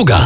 druga.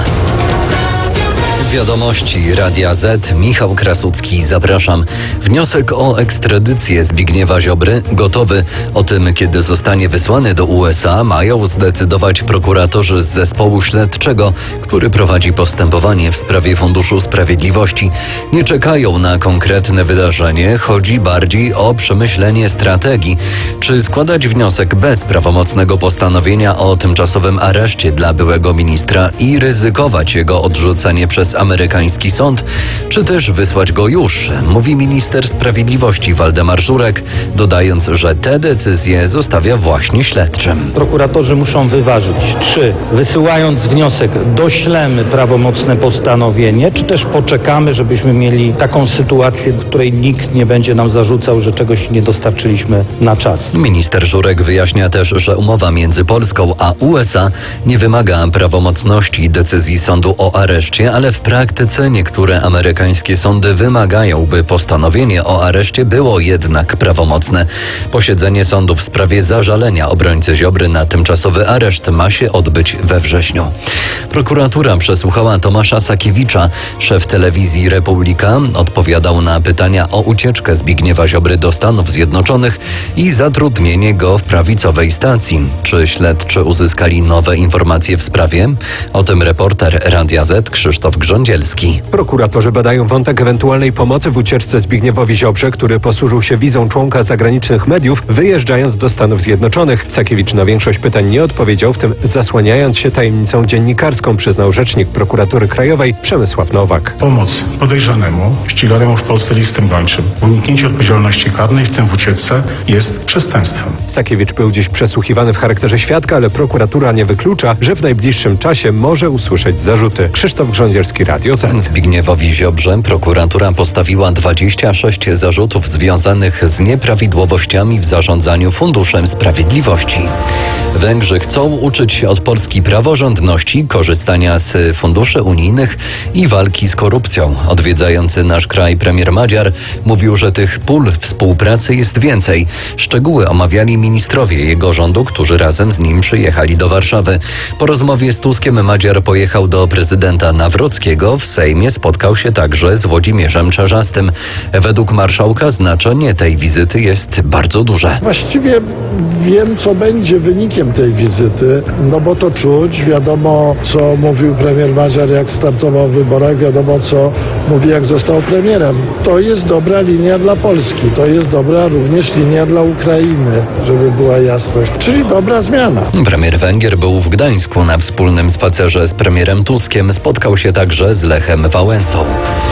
Wiadomości Radia Z. Michał Krasucki, zapraszam. Wniosek o ekstradycję Zbigniewa Ziobry gotowy. O tym, kiedy zostanie wysłany do USA, mają zdecydować prokuratorzy z zespołu śledczego, który prowadzi postępowanie w sprawie Funduszu Sprawiedliwości. Nie czekają na konkretne wydarzenie, chodzi bardziej o przemyślenie strategii. Czy składać wniosek bez prawomocnego postanowienia o tymczasowym areszcie dla byłego ministra i ryzykować jego odrzucenie przez amerykański sąd, czy też wysłać go już, mówi minister sprawiedliwości Waldemar Żurek, dodając, że te decyzje zostawia właśnie śledczym. Prokuratorzy muszą wyważyć, czy wysyłając wniosek doślemy prawomocne postanowienie, czy też poczekamy, żebyśmy mieli taką sytuację, w której nikt nie będzie nam zarzucał, że czegoś nie dostarczyliśmy na czas. Minister Żurek wyjaśnia też, że umowa między Polską a USA nie wymaga prawomocności decyzji sądu o areszcie, ale w praktyce niektóre amerykańskie sądy wymagają, by postanowienie o areszcie było jednak prawomocne. Posiedzenie sądu w sprawie zażalenia obrońcy Ziobry na tymczasowy areszt ma się odbyć we wrześniu. Prokuratura przesłuchała Tomasza Sakiewicza. Szef telewizji Republika odpowiadał na pytania o ucieczkę Zbigniewa Ziobry do Stanów Zjednoczonych i zatrudnienie go w prawicowej stacji. Czy śledczy uzyskali nowe informacje w sprawie? O tym reporter Radia Z Krzysztof Grządzielski. Prokuratorzy badają wątek ewentualnej pomocy w ucieczce Zbigniewowi Ziobrze, który posłużył się wizą członka zagranicznych mediów, wyjeżdżając do Stanów Zjednoczonych. Sakiewicz na większość pytań nie odpowiedział, w tym zasłaniając się tajemnicą dziennikarską, przyznał rzecznik Prokuratury Krajowej Przemysław Nowak. Pomoc podejrzanemu, ściganemu w Polsce listem gończym, uniknięcie odpowiedzialności karnej, w tym w ucieczce, jest przestępstwem. Sakiewicz był dziś przesłuchiwany w charakterze świadka, ale prokuratura nie wyklucza, że w najbliższym czasie może usłyszeć zarzuty. Krzysztof Grządzielski, Radio Z. Zbigniewowi Ziobrze prokuratura postawiła 26 zarzutów związanych z nieprawidłowościami w zarządzaniu Funduszem Sprawiedliwości. Węgrzy chcą uczyć się od Polski praworządności, korzystania z funduszy unijnych i walki z korupcją. Odwiedzający nasz kraj premier Madziar mówił, że tych pól współpracy jest więcej. Szczegóły omawiali ministrowie jego rządu, którzy razem z nim przyjechali do Warszawy. Po rozmowie z Tuskiem Madziar pojechał do prezydenta Nawrockiego. W Sejmie spotkał się także z Włodzimierzem Czarzastym. Według marszałka znaczenie tej wizyty jest bardzo duże. Właściwie wiem, co będzie wynikiem tej wizyty, no bo to czuć. Wiadomo, co mówił premier Madziar, jak startował w wyborach. Wiadomo, co mówi, jak został premierem. To jest dobra linia dla Polski. To jest dobra również linia dla Ukrainy, żeby była jasność. Czyli dobra zmiana. Premier Węgier był w Gdańsku na wspólnym spacerze z premierem Tuskiem. Spotkał się także z Lechem Wałęsą.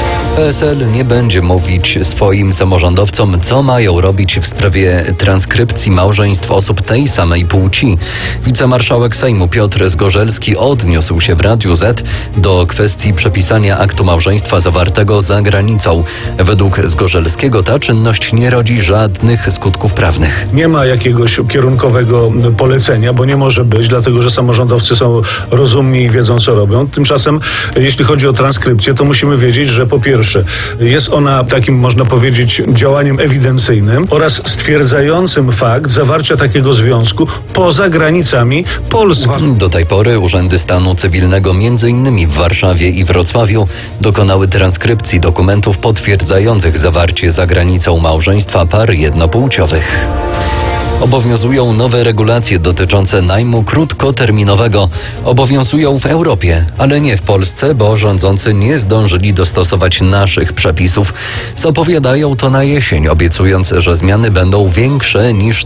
PSL nie będzie mówić swoim samorządowcom, co mają robić w sprawie transkrypcji małżeństw osób tej samej płci. Wicemarszałek Sejmu Piotr Zgorzelski odniósł się w Radiu Z do kwestii przepisania aktu małżeństwa zawartego za granicą. Według Zgorzelskiego ta czynność nie rodzi żadnych skutków prawnych. Nie ma jakiegoś kierunkowego polecenia, bo nie może być, dlatego że samorządowcy są rozumni i wiedzą, co robią. Tymczasem, jeśli chodzi o transkrypcję, to musimy wiedzieć, że po pierwsze jest ona takim, można powiedzieć, działaniem ewidencyjnym oraz stwierdzającym fakt zawarcia takiego związku poza granicami Polski. Do tej pory urzędy stanu cywilnego m.in. w Warszawie i Wrocławiu dokonały transkrypcji dokumentów potwierdzających zawarcie za granicą małżeństwa par jednopłciowych. Obowiązują nowe regulacje dotyczące najmu krótkoterminowego. Obowiązują w Europie, ale nie w Polsce, bo rządzący nie zdążyli dostosować naszych przepisów. Zapowiadają to na jesień, obiecując, że zmiany będą większe niż